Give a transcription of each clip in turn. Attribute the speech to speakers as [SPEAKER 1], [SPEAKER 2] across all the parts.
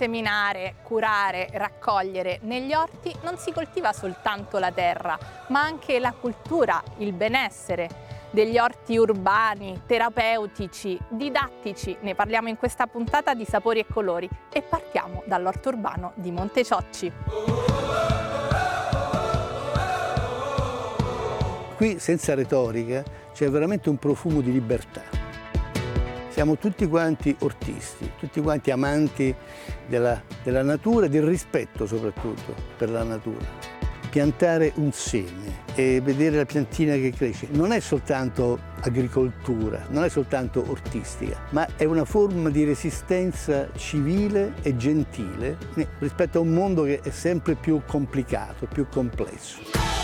[SPEAKER 1] seminare, curare, raccogliere, negli orti non si coltiva soltanto la terra, ma anche la cultura, il benessere degli orti urbani, terapeutici, didattici. Ne parliamo in questa puntata di Sapori e Colori e partiamo dall'orto urbano di Monte Ciocci.
[SPEAKER 2] Qui, senza retorica, c'è veramente un profumo di libertà. Siamo tutti quanti ortisti, tutti quanti amanti della natura e del rispetto soprattutto per la natura. Piantare un seme e vedere la piantina che cresce non è soltanto agricoltura, non è soltanto ortistica, ma è una forma di resistenza civile e gentile rispetto a un mondo che è sempre più complicato, più complesso.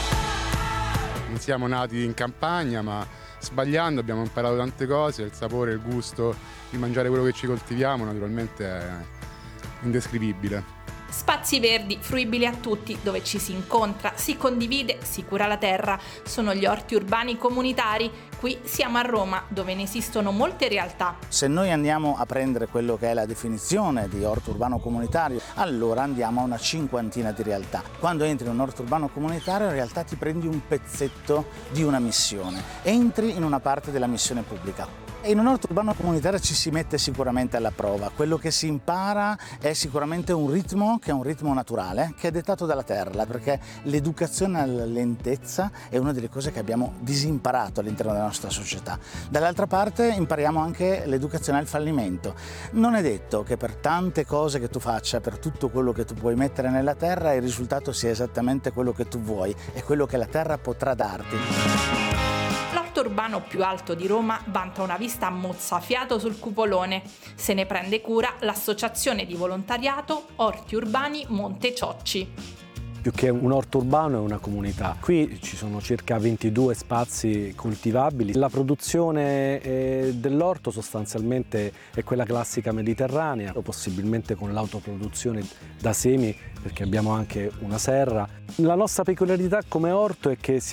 [SPEAKER 3] Non siamo nati in campagna, ma sbagliando abbiamo imparato tante cose, il sapore, il gusto di mangiare quello che ci coltiviamo naturalmente è indescrivibile.
[SPEAKER 4] Spazi verdi, fruibili a tutti, dove ci si incontra, si condivide, si cura la terra. Sono gli orti urbani comunitari. Qui siamo a Roma, dove ne esistono molte realtà.
[SPEAKER 5] Se noi andiamo a prendere quello che è la definizione di orto urbano comunitario, allora andiamo a una cinquantina di realtà. Quando entri in un orto urbano comunitario, in realtà ti prendi un pezzetto di una missione. Entri in una parte della missione pubblica. In un orto urbano comunitario ci si mette sicuramente alla prova. Quello che si impara è sicuramente un ritmo che è un ritmo naturale, che è dettato dalla terra, perché l'educazione alla lentezza è una delle cose che abbiamo disimparato all'interno della nostra società. Dall'altra parte impariamo anche l'educazione al fallimento. Non è detto che per tante cose che tu faccia, per tutto quello che tu puoi mettere nella terra, il risultato sia esattamente quello che tu vuoi e quello che la terra potrà darti.
[SPEAKER 4] L'orto urbano più alto di Roma vanta una vista mozzafiato sul cupolone. Se ne prende cura l'associazione di volontariato Orti Urbani Monte Ciocci.
[SPEAKER 6] Più che un orto urbano è una comunità. Qui ci sono circa 22 spazi coltivabili. La produzione dell'orto sostanzialmente è quella classica mediterranea, o possibilmente con l'autoproduzione da semi, perché abbiamo anche una serra. La nostra peculiarità come orto è che